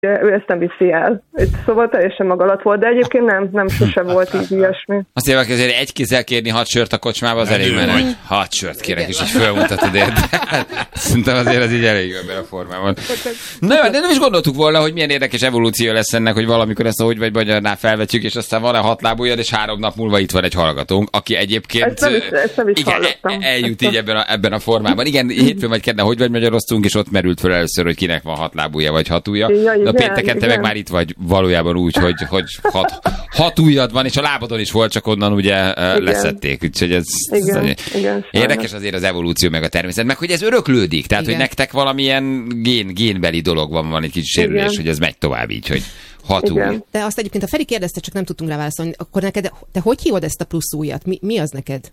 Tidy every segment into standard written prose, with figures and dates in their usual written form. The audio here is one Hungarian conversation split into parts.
ő ezt nem viszi el. Szóval teljesen maga alatt volt, de egyébként nem sose volt így ilyesmi. Azt mondják, hogy azért egy kézzel kérni 6 sört a kocsmába, az elég menő. 6 sört kérek, és így fölmutatod érte. Szerintem azért az így elég ebben a formában. Na jó, de nem is gondoltuk volna, hogy milyen érdekes evolúció lesz ennek, hogy valamikor ezt a Hogy vagy magyarnál felvetjük, és aztán van-e 6 lábújad, és 3 nap múlva itt van egy hallgatónk, aki egyébként ezt nem is eljut így ebben a formában. Igen, hétfőn vagy kedden Hogy vagy magyaroztunk, és ott merült fel először, hogy kinek van 6 lábúja vagy 6 ujja. A pénteken te meg már itt vagy valójában úgy, hogy 6 ujjad van, és a lábadon is volt, csak onnan ugye leszették. Úgyhogy ez igen, érdekes azért az evolúció meg a természet, meg hogy ez öröklődik, tehát hogy nektek valamilyen génbeli dolog van egy kicsit sérülés, hogy ez megy tovább így, hogy 6 ujj. De azt egyébként a Feri kérdezte, csak nem tudtunk rá válaszolni, akkor neked, te hogy hívod ezt a plusz ujjat? Mi az neked?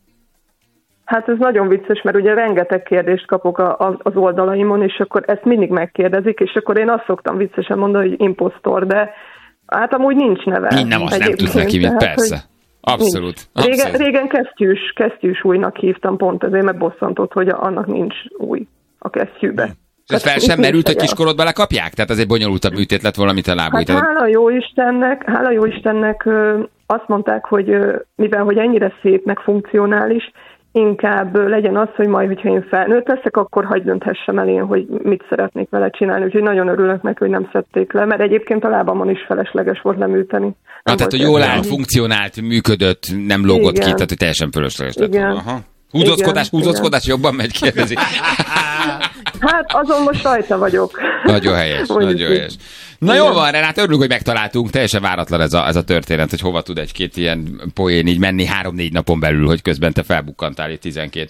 Hát ez nagyon vicces, mert ugye rengeteg kérdést kapok az oldalaimon, és akkor ezt mindig megkérdezik, és akkor én azt szoktam viccesen mondani, hogy imposztor, de hát amúgy nincs neve. Nem, azt nem tudsz neki, mint persze. Abszolút. Régen kesztyűs újnak hívtam, pont ezért, mert bosszantott, hogy annak nincs új a kesztyűbe. És ez fel sem merült, hogy kiskorodba lekapják? Tehát ez egy bonyolultabb műtét lett valamit a lábújt. Hát hála jó Istennek azt mondták, hogy mivel hogy ennyire szép, meg funkcionális, inkább legyen az, hogy majd, hogyha én felnőtt leszek, akkor hadd dönthessem el én, hogy mit szeretnék vele csinálni. Úgyhogy nagyon örülök neki, hogy nem szedték le, mert egyébként a lábamon is felesleges volt leműteni. Tehát, hogy jól állt, funkcionált, működött, nem lógott ki, tehát, hogy teljesen fölösleges lett volna. Aha. Húzózkodás, jobban megy, kérdezi. Hát azon most rajta vagyok. Nagyon helyes. Na jól van, Renát, örülünk, hogy megtaláltunk. Teljesen váratlan ez a történet, hogy hova tud egy-két ilyen poén így menni 3-4 napon belül, hogy közben te felbukkantál itt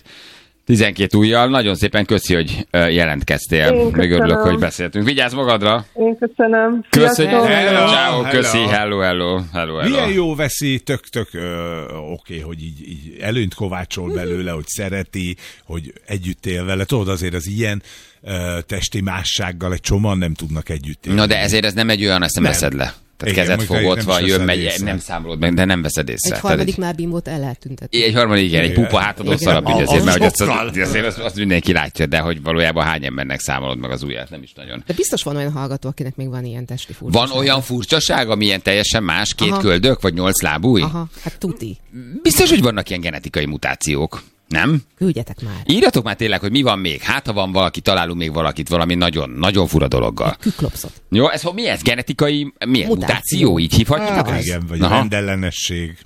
12 ujjal. Nagyon szépen köszi, hogy jelentkeztél. Még örülök, hogy beszéltünk. Vigyázz magadra! Én köszönöm. Köszönjük! Ciao, köszi! Hello. Milyen jó veszi, tök oké, hogy így előnyt kovácsol belőle, hogy szereti, hogy együtt él vele. Tudod, azért az ilyen testi mássággal egy csomóan nem tudnak együtt élni. Na de ezért ez nem egy olyan, ezt nem veszed le. Tehát kezet fogott van, jön, megy, nem számolod meg, de nem veszed észre. Egy harmadik már bimbót el lehet tüntetni. Egy harmadik, igen, egy pupa hátadon szalap, így azért, mert azt mindenki látja, de hogy valójában hány embernek számolod meg az ujját, nem is nagyon. De biztos van olyan hallgató, akinek még van ilyen testi furcsaság. Van olyan furcsaság, ami ilyen teljesen más, 2 köldök, vagy 8 lábúj? Aha, hát tuti. Biztos, hogy vannak ilyen genetikai mutációk. Nem? Küldjetek már. Írjatok már tényleg, hogy mi van még. Hát, ha van valaki, találunk még valakit valami nagyon, nagyon fura dologgal. Küklopszot. Jó, ez mi ez? Genetikai mutáció? Így hívhatjuk? Igen, vagy rendellenesség.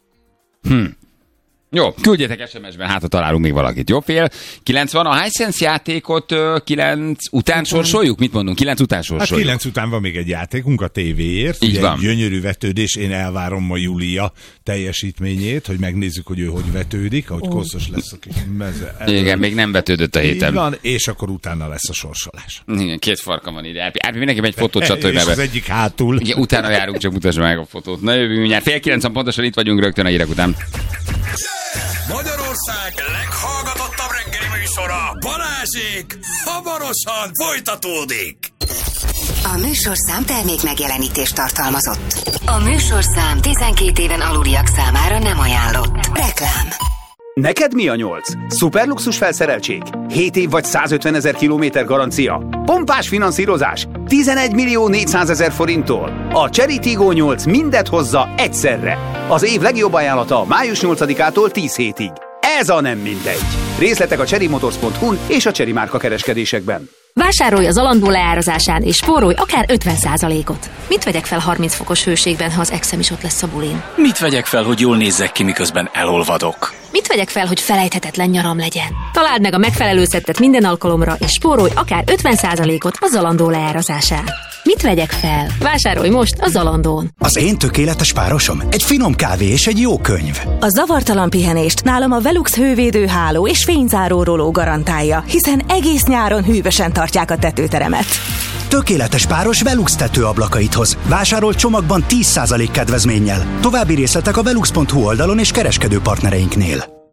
Jó, küldjetek SMS-ben, hát ha találunk még valakit. Jó, fél 90. A Hisense játékot 9 után sorsoljuk? Mit mondunk? 9 után sorsoljuk. Hát 9 után van még egy játékunk a tévéért. Így van. Egy gyönyörű vetődés. Én elvárom ma Júlia teljesítményét, hogy megnézzük, hogy ő hogy vetődik, ahogy koszos lesz a kis meze. Igen, még nem vetődött a héten. Így van, és akkor utána lesz a sorsolás. Igen, 2 farka van ide. Árpi, mindenki egy fotót csatolj be. És az egyik hátul. Igen, utána járunk, csak mutasd meg a fotót. Na jövünk mindjárt. Fél 9 pontosan itt vagyunk rögtön a hírek után. Magyarország leghallgatottabb reggeli műsora, Balázsék, hamarosan folytatódik. A műsorszám termék megjelenítést tartalmazott. A műsorszám 12 éven aluliak számára nem ajánlott. Reklám. Neked mi a 8? Szuperluxus felszereltség? 7 év vagy 150 000 kilométer garancia? Pompás finanszírozás? 11 400 000 forinttól? A Chery Tiggo 8 mindet hozza egyszerre. Az év legjobb ajánlata május 8-ától 10 hétig. Ez a nem mindegy. Részletek a cherrymotors.hu-n és a Chery márka kereskedésekben. Vásárolj az alandó leárazásán és spórolj akár 50%-ot. Mit vegyek fel 30 fokos hőségben, ha az exem is ott lesz a bulin? Mit vegyek fel, hogy jól nézzek ki, miközben elolvadok? Mit vegyek fel, hogy felejthetetlen nyaram legyen? Találd meg a megfelelő szettet minden alkalomra, és spórolj akár 50%-ot a Zalando leárazásán. Mit vegyek fel? Vásárolj most a Zalandón. Az én tökéletes párosom egy finom kávé és egy jó könyv. A zavartalan pihenést nálam a Velux hővédő háló és fényzáró róló garantálja, hiszen egész nyáron hűvösen tartják a tetőteremet. Tökéletes páros Velux tetőablakait hoz. Vásárol csomagban 10% kedvezménnyel. További részletek a velux.hu oldalon és kereskedő partnereinknél.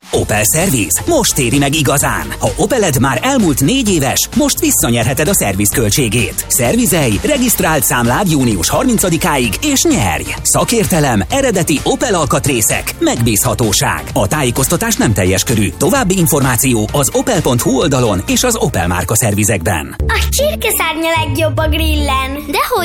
Opel Service most éri meg igazán. Ha Opeled már elmúlt 4 éves, most visszanyerheted a szervizköltségét. Szervizelj, regisztrált számlád június 30-áig és nyerj! Szakértelem, eredeti Opel alkatrészek, megbízhatóság. A tájékoztatás nem teljes körű. További információ az opel.hu oldalon és az Opel márka szervizekben. A csirkeszárnya legjobb a grillen. Dehogy